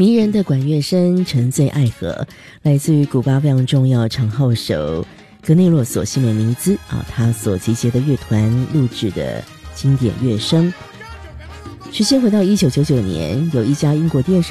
迷人的管乐声沉醉爱河，来自于古巴非常重要长号手格内洛索·西美尼兹他所集结的乐团录制的经典乐声。时间回到1999年，有一家英国电视